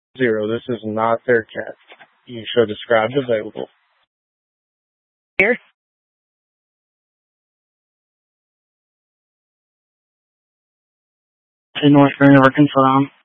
0, this is not their cat. You show described available. Here. To North Green, Arkansas.